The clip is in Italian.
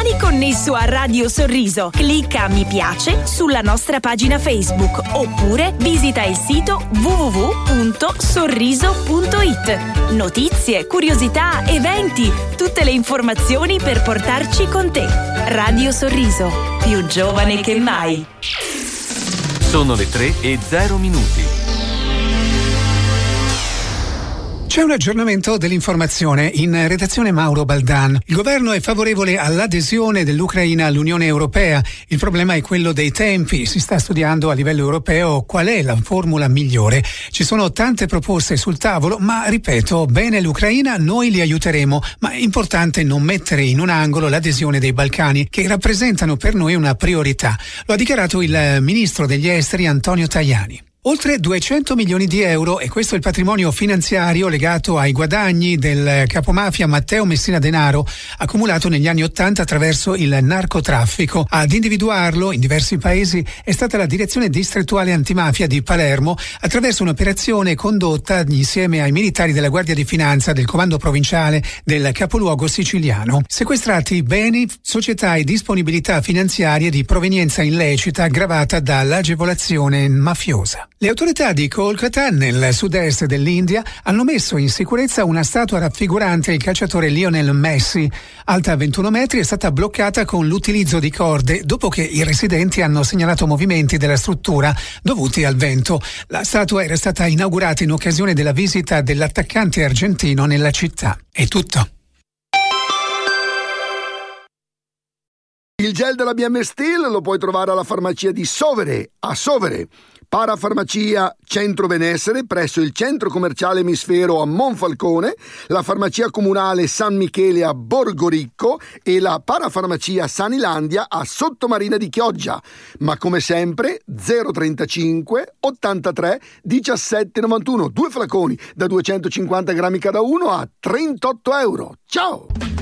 Rimani connesso a Radio Sorriso. Clicca mi piace sulla nostra pagina Facebook oppure visita il sito www.sorriso.it. Notizie, curiosità, eventi, tutte le informazioni per portarci con te. Radio Sorriso, più giovane che mai. Sono le 3:0. C'è un aggiornamento dell'informazione in redazione Mauro Baldan. Il governo è favorevole all'adesione dell'Ucraina all'Unione Europea. Il problema è quello dei tempi. Si sta studiando a livello europeo qual è la formula migliore. Ci sono tante proposte sul tavolo, ma ripeto, bene l'Ucraina, noi li aiuteremo, ma è importante non mettere in un angolo l'adesione dei Balcani, che rappresentano per noi una priorità. Lo ha dichiarato il ministro degli esteri Antonio Tajani. Oltre 200 milioni di euro, e questo è il patrimonio finanziario legato ai guadagni del capomafia Matteo Messina Denaro, accumulato negli anni '80 attraverso il narcotraffico. Ad individuarlo in diversi paesi è stata la Direzione Distrettuale Antimafia di Palermo, attraverso un'operazione condotta insieme ai militari della Guardia di Finanza del Comando Provinciale del capoluogo siciliano. Sequestrati beni, società e disponibilità finanziarie di provenienza illecita aggravata dall'agevolazione mafiosa. Le autorità di Kolkata, nel sud-est dell'India, hanno messo in sicurezza una statua raffigurante il calciatore Lionel Messi. Alta 21 metri, è stata bloccata con l'utilizzo di corde dopo che i residenti hanno segnalato movimenti della struttura dovuti al vento. La statua era stata inaugurata in occasione della visita dell'attaccante argentino nella città. È tutto. Il gel della BM Steel lo puoi trovare alla farmacia di Sovere, a Sovere. Parafarmacia Centro Benessere presso il centro commerciale Emisfero a Monfalcone, la farmacia comunale San Michele a Borgoricco e la parafarmacia Sanilandia a Sottomarina di Chioggia. Ma come sempre 035 83 17 91, 2 flaconi da 250 grammi cada uno a 38 euro. Ciao!